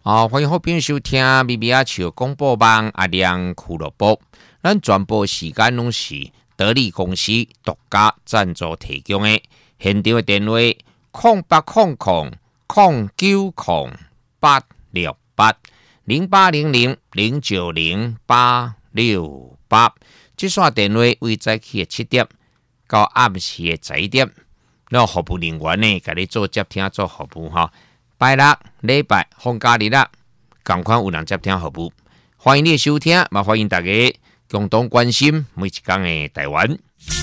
欢迎好朋友收听咪咪啊笑广播网阿亮俱乐部。咱全部时间拢是得力公司独家赞助提供的。现场的电话0800-908-0900868，这线电话为早起的7点到暗时的11点，那服务人员呢，给你做接听做服务哈。拜六、礼拜、放假日啦，赶快有人接听服务。欢迎你的收听，也欢迎大家共同关心每一天的台湾。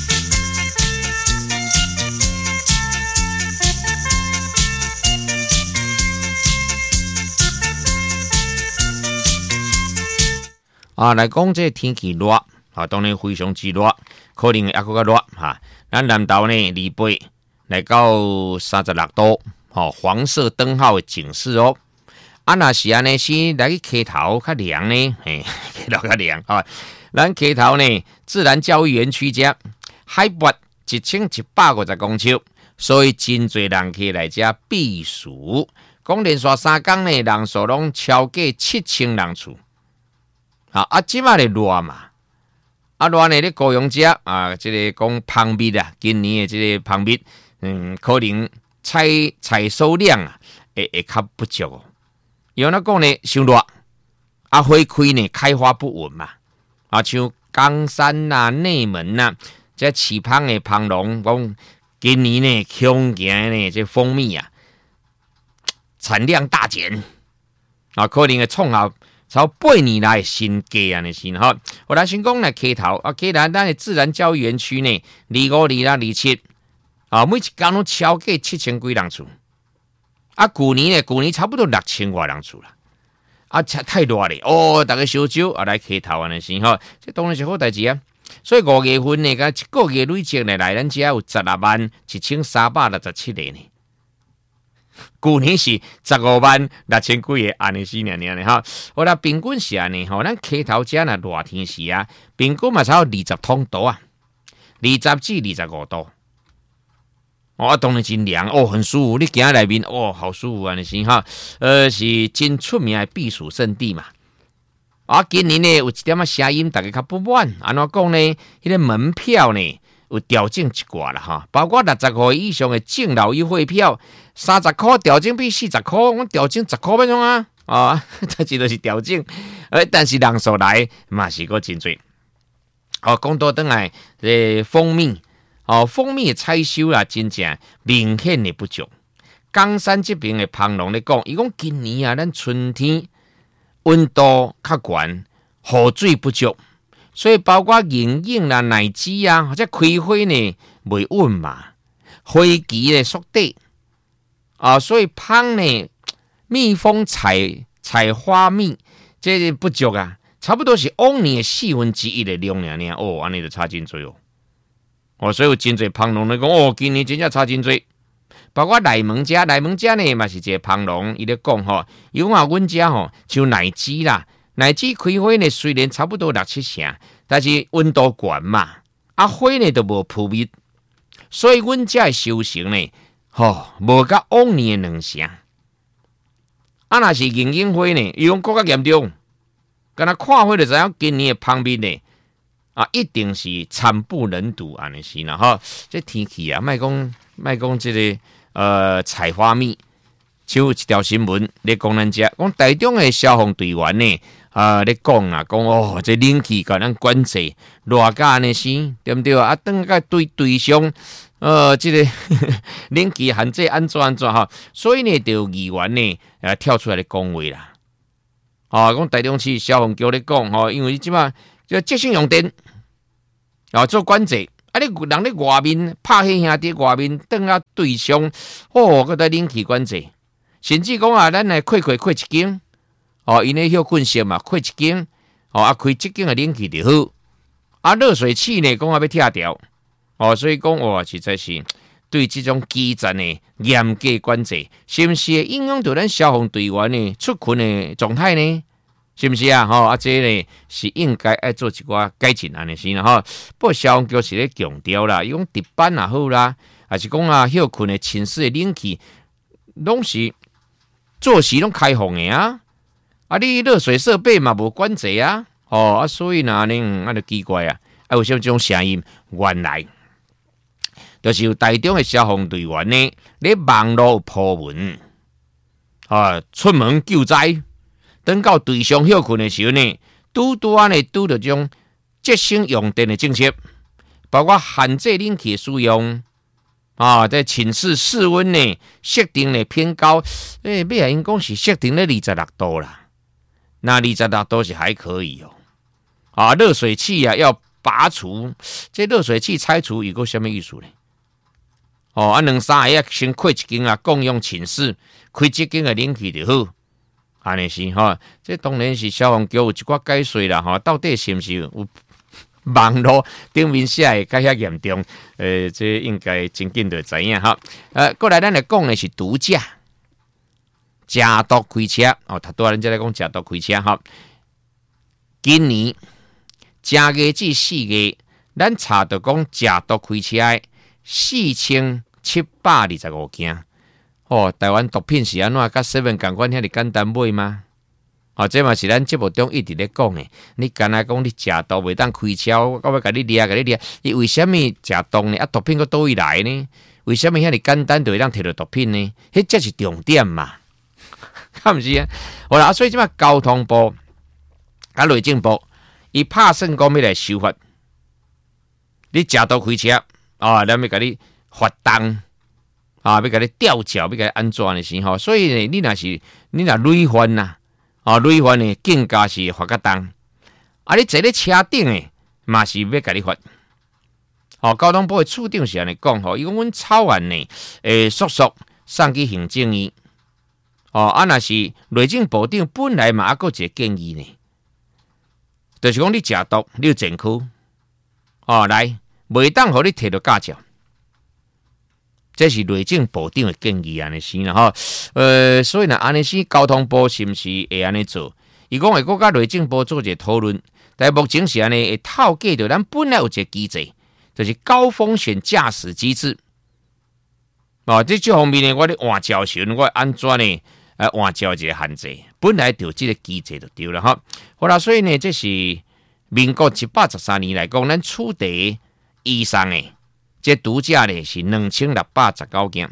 来讲这天气热，当然非常之热，可能还更加热哈。咱南投呢，离北来到36度，黄色灯号的警示哦。若是安尼是来去溪头较凉呢，溪头较凉啊。咱溪头呢，自然教育园区遮海拔1150公尺，所以真侪人去来遮避暑。讲连续3天呢，人数拢超过7000人次。即马咧热嘛，热呢咧高雄遮即个讲蜂蜜啊，今年的即个蜂蜜，可能采收量会较不足哦。有那讲呢，伤热，花开呢开花不稳嘛，像冈山啦、内门啦，这起蜂的蜂农讲，今年呢恐惊呢这蜂蜜产量大减，可能会创下超8年来的新低安尼是哈。我来先讲来溪头溪头咱的自然教育园区呢，25、26、27每一天拢超过7000几人次。旧年差不多6000多人次啦。太热了大家烧酒来溪头安尼是哈，这当然是好代志啊。所以5月份呢，一个月累积呢来咱遮有161,367个呢。旧年是156000几个安尼是呢哈。我啦平均是安尼吼，咱溪头遮若热天时平均嘛差不多20通度20至25度。当然真凉很舒服。你行内面好舒服安尼是哈。是真出名的避暑胜地嘛。今年呢有一点声音大家较不满，安怎讲呢？迄个门票呢有调整一寡啦哈，包括60块以上的敬老优惠票，30块调整变40块，我调整10块变种这就是调整。但是人数来嘛是个真多。讲到转来，蜂蜜的采收真正明显的不足。冈山这边的蜂农咧讲，伊讲今年咱春天温度较悬，雨水不足。所以包括营养啦、奶汁或者开花呢袂稳嘛，花期的缩短所以蜂呢，蜜蜂采花蜜这不足差不多是往年的1/4的量安尼就差真多所以有真侪蜂农咧讲今年真正差真多。包括内门遮呢嘛是一个蜂农，伊咧讲伊讲阮遮像奶汁啦。奶汁开花呢，虽然差不多6-7成，但是温度悬嘛，花呢都无扑灭，所以阮遮的收成呢，无甲往年的2成。若是迎迎花呢，伊讲更加严重，敢若看花就知影今年的蜂蜜呢，一定是惨不忍睹安尼是啦哈。这天气莫讲这个采花蜜，就有一条新闻咧讲咱遮，讲台中的消防队员呢。咧讲这冷气甲咱管制热甲安尼是对不对等个对象这个冷气限制安怎哈，所以呢就有议员呢跳出来咧讲话啦。讲台中市消防局咧讲因为即马就即性用电做管制你人咧外面拍迄兄弟外面等对象个在冷气管制，甚至讲咱来开一间。因咧休困室嘛，开一间，开一间的冷气就好。热水器呢，讲要拆掉，所以讲实在是对这种基站的严格管制，是不是影响到咱消防队员呢出勤的状态呢？是不是这呢是应该要做一寡改进安尼先啦不过消防局是咧强调啦，伊讲值班也好啦，还是讲休困的寝室的冷气，拢是作息拢开放的啊，你热水设备嘛无管制啊，所以呢，就奇怪啊，为什么这种声音？原来就是有台中的消防队员呢，咧网络破文，出门救灾，等到对象休困的时候呢，拄到这种节省用电的政策，包括限制冷气使用。在寝室室温呢设定呢偏高，要因讲是设定咧26度啦，那26度是还可以哦。热水器啊要拔除，这热水器拆除有个什么意思呢？2、3个先开一间啊，共用寝室，开一间的冷气就好，安尼是这当然是消防局有一寡解说啦到底是不是有？网络顶面写的较遐严重，这应该真紧就知影哈。过来咱来讲的是毒驾，假毒开车头多人家来讲假毒开车哈。今年正月至4月，咱查到讲假毒开车的4725件。台湾毒品是安怎？甲7共款遐尼简单买吗？这嘛是咱节目中一直咧讲的。你干那讲你食毒袂当开车，我要甲你掠，你为什么食毒呢？毒品佫倒位来呢？为什么遐尼简单就会当摕到毒品呢？迄才是重点嘛，敢毋是啊？好啦，所以即摆交通部甲内政部，伊拍算讲要来修法，你食毒开车咱要甲你罚单要甲你吊脚，要甲你安怎的时候，所以呢，你若累犯呐。累犯呢，更加是罚较重。你坐咧车顶诶，嘛是要甲你罚。交通部的处长是安尼讲，伊讲阮草案呢，速速送去行政院。若是内政部长本来嘛，还佫一个建议呢，就是讲你食毒，你有前科，来，袂当互你摕到驾照。这是内政部长的建议安尼是啦所以呢，安尼是交通部是不是会安尼做？伊讲会甲内政部做一个讨论，但目前是安尼会套计着咱本来有一个机制，就是高风险驾驶机制。这方面呢，我咧换照时，我安怎呢？换照一个限制，本来就这个机制就对了好啦，所以呢，这是民国113年来讲，咱处地以上的。这毒驾呢是2619件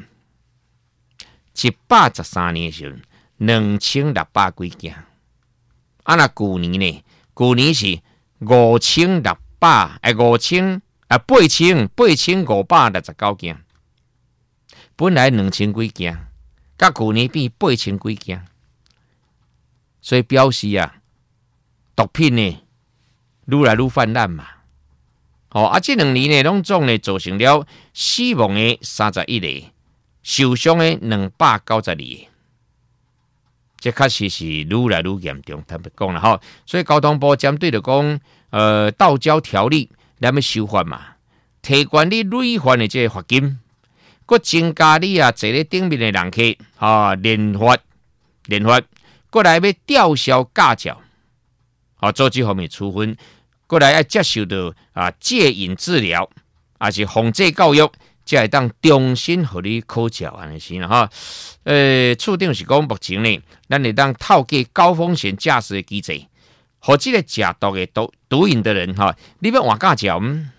，113年的时候2600几件。那去年呢？去年是8569件，本来2000几件，甲去年变8000几件，所以表示毒品呢愈来愈泛滥嘛。这2年呢，拢总呢造成了死亡的31个，受伤的292个，这确实是愈来愈严重。坦白讲啦所以交通部针对着讲，道交条例咱要修法嘛，提悬你累犯的这个罚金，佮增加你坐咧顶面的人客连罚，佮来要吊销驾照，做这方面处分。过来要接受到戒瘾治疗，还是防治教育，才会当重新互你考照安尼是啦处长是讲目前呢，咱会当套计高风险驾驶的机制，互这个食毒的毒瘾的人你要换驾照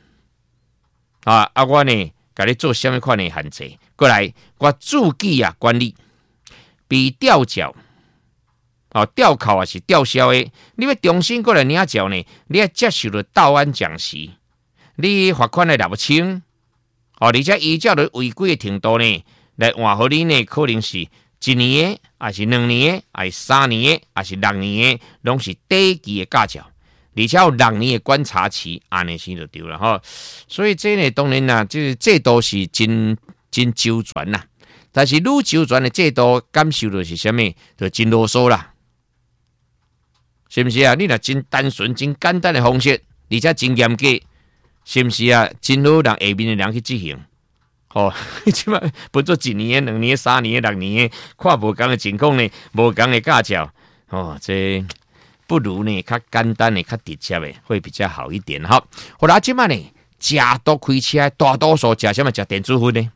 我呢，甲你做什么款的限制？过来，我注记管理，比吊脚。吊扣也是吊销的，你要重新过来领照呢？你要接受了道安讲习，你罚款来拿不清，而且依照了违规的程度呢，来换互你呢，可能是1年的，还是2年的，还是3年的，还是6年的，拢是短期的驾照，而且有6年的观察期，安尼先就对了所以这呢，当然啦，这制度是真周全啦，但是愈周全的制度，感受的是什么？就真啰嗦啦。是不是你若真单纯、真简单的方式，而且真严格，是不是真好让下面的人去执行？即摆不做1年、2年、3年、6年，看无同的情况呢，无同的驾照，这不如呢较简单的、较直接的，会比较好一点好啦，即摆呢，食毒开车，大多数食什么？食电子烟呢？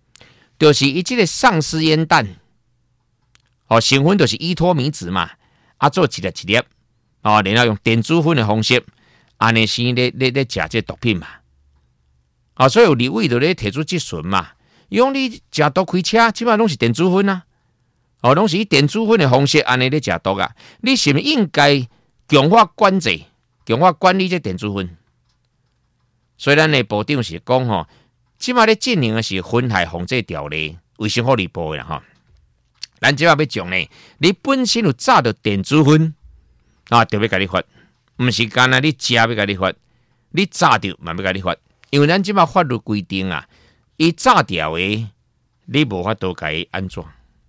就是伊这个丧尸烟弹，成分就是依托米酯嘛。 做一粒一粒，然后用电子粉的方式，安尼先咧食这毒品嘛。所以有立委就咧提出质询嘛，伊讲你食毒开车，即摆拢是电子粉啊，拢是以电子粉的方式安尼咧食毒啊，你是毋是应该强化管制、强化管理这电子粉？所以咱的部长是讲即摆咧进行的是烟害防治条例，卫生福利部的啦咱即摆要讲呢，你本身有炸到电子粉就要甲你罚，毋是干那你食要甲你罚，你炸到嘛要甲你罚。因为咱即摆法律规定啊，伊炸掉的，你无法度甲伊安怎？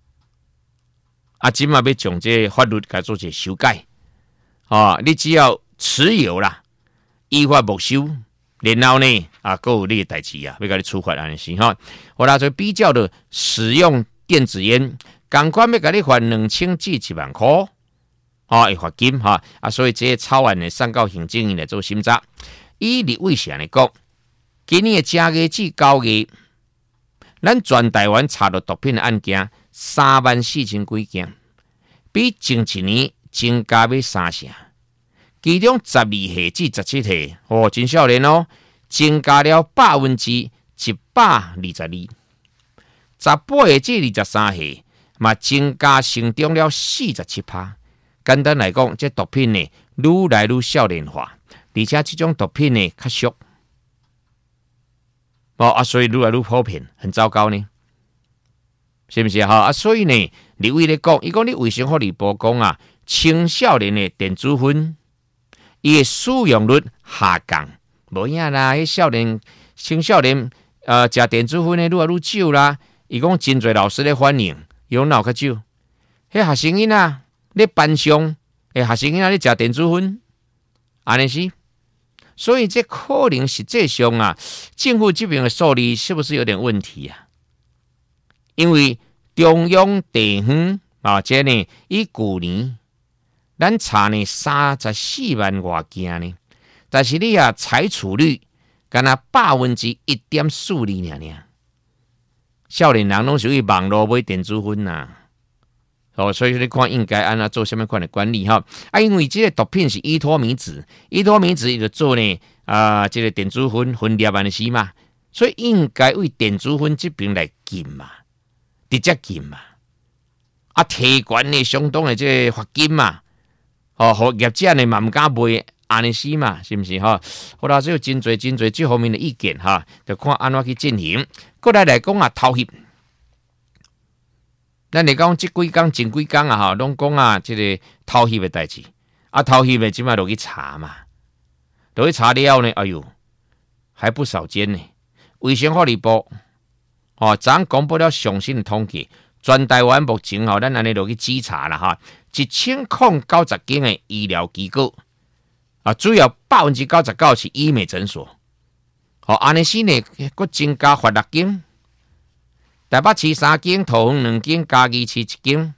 即摆要将这法律甲做一修改，你只要持有啦，依法没收，然后呢，还有你的代志啊，要甲你处罚安尼是哈。我来做比较的使用电子烟，同款要甲你罚2000至1万块，会罚金哈。所以这个草案呢，送到行政院来做审查。以立委是安尼讲。今年的正月至9月，咱全台湾查到毒品的案件34000几件，比前一年增加要3成。其中12岁至17岁，真少年增加了122%。18岁至23岁，嘛增加成长了47%。简单来讲，这毒品呢愈来愈少年化，而且这种毒品呢较俗。所以愈来愈普遍，很糟糕呢，是不是所以呢，立委咧讲，伊讲你卫生福利部讲青少年的电子烟，伊的使用率下降，无影啦。迄青少年食电子烟的愈来愈少啦。伊讲真侪老师咧反映，伊讲哪有较少？迄学生囡仔咧班上，学生囡仔咧食电子烟，安尼是。所以这可能实际上政府这边的数字是不是有点问题啊？因为中央地方这呢，以去年咱查呢34万外件呢，但是你采取率敢若1.42%尔。少年人拢属于网络买电子烟呐。所以你看应该按做什么款的管理因为这个毒品是依托米酯，依托米酯就做呢这个电子烟分裂安尼是嘛，所以应该为电子烟这边来禁嘛，直接禁嘛，提悬呢相当的这个罚金嘛，互业者呢嘛唔敢卖安尼是嘛，是不是好啦，所以有真侪这方面的意见就看安怎去进行。过来讲偷袭。咱来讲，这几天、前几天拢讲这个偷袭的代志。偷袭的即摆落去查嘛，落去查了呢，哎呦，还不少间呢。卫生福利部昨公布了上新的统计，全台湾目前咱安尼落去稽查啦1090间的医疗机构主要99%是医美诊所。安尼是呢，佫增加罚6间。台北市3间，桃园2间，嘉义市1间。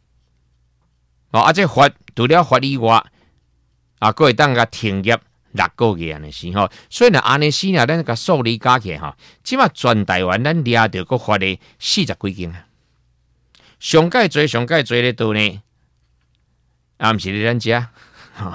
这罚除了罚以外，佫会当甲停业6个月安尼是所以呢，安尼是咱甲数字加起来即马全台湾咱掠着佫罚的40几间上介侪咧倒呢，毋是咧咱遮。